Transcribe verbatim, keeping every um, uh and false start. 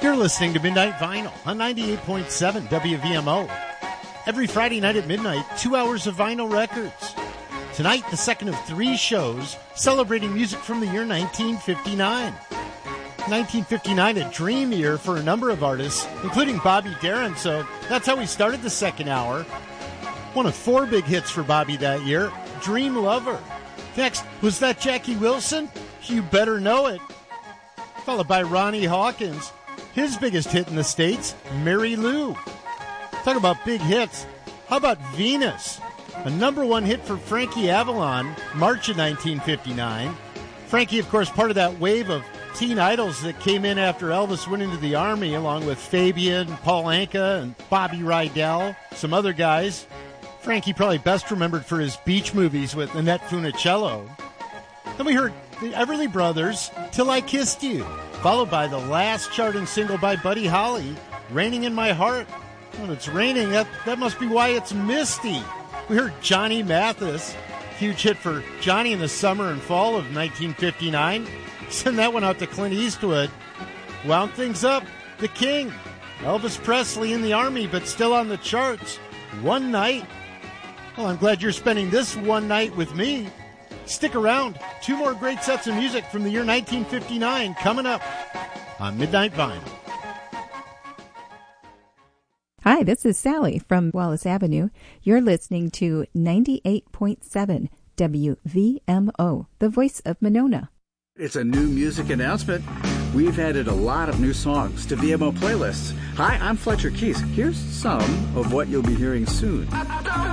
You're listening to Midnight Vinyl on ninety-eight point seven W V M O. Every Friday night at midnight, two hours of vinyl records. Tonight, the second of three shows celebrating music from the year nineteen fifty-nine. nineteen fifty-nine, a dream year for a number of artists, including Bobby Darin, so that's how we started the second hour. One of four big hits for Bobby that year, Dream Lover. Next, was that Jackie Wilson? You better know it. Followed by Ronnie Hawkins. His biggest hit in the States, Mary Lou. Talk about big hits. How about Venus? A number one hit for Frankie Avalon, March of nineteen fifty-nine. Frankie, of course, part of that wave of teen idols that came in after Elvis went into the Army, along with Fabian, Paul Anka, and Bobby Rydell, some other guys. Frankie probably best remembered for his beach movies with Annette Funicello. Then we heard the Everly Brothers, Till I Kissed You, followed by the last charting single by Buddy Holly, Raining in My Heart. When it's raining, that, that must be why it's misty. We heard Johnny Mathis, huge hit for Johnny in the summer and fall of nineteen fifty-nine. Send that one out to Clint Eastwood. Wound things up, The King, Elvis Presley in the Army, but still on the charts. One Night. Well, I'm glad you're spending this one night with me. Stick around. Two more great sets of music from the year nineteen fifty-nine coming up on Midnight Vinyl. Hi, this is Sally from Wallace Avenue. You're listening to ninety-eight point seven W V M O, the voice of Monona. It's a new music announcement. We've added a lot of new songs to V M O playlists. Hi, I'm Fletcher Keys. Here's some of what you'll be hearing soon.